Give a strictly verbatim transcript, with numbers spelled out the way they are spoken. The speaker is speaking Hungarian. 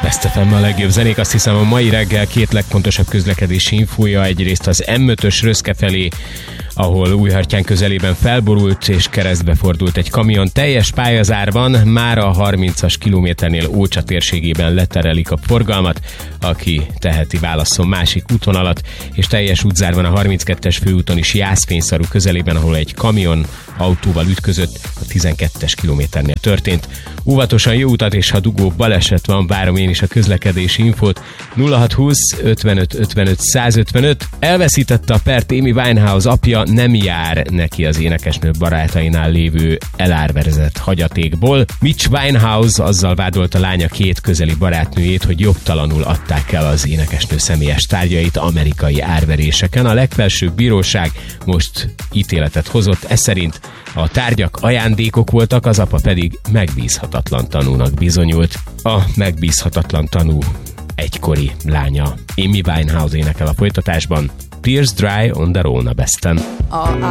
Best ef em a legjobb zenék, azt hiszem a mai reggel két legfontosabb közlekedési infója. Egyrészt az em ötös Röszke felé, ahol Újhartyán közelében felborult és keresztbe fordult egy kamion teljes pályazárban, már a harmincas kilométernél Ócsa térségében leterelik a forgalmat, aki teheti válasszon másik útvonalat, és teljes útzárban a harminckettes főúton is Jászfényszaru közelében, ahol egy kamion autóval ütközött, a tizenkettes kilométernél történt. Óvatosan jó utat, és ha dugó baleset van, várom én is a közlekedési infót. nulla hat húsz ötvenöt ötvenöt százötvenöt. Elveszítette a pert Amy Winehouse apja, nem jár neki az énekesnő barátainál lévő elárverezett hagyatékból. Mitch Winehouse azzal vádolt a lánya két közeli barátnőjét, hogy jogtalanul adták el az énekesnő személyes tárgyait amerikai árveréseken. A legfelsőbb bíróság most ítéletet hozott, ez szerint a tárgyak ajándékok voltak, az apa pedig megbízhatatlan tanúnak bizonyult. A megbízhatatlan tanú egykori lánya. Amy Winehouse énekel a folytatásban. Tears Dry on the Road a Besten.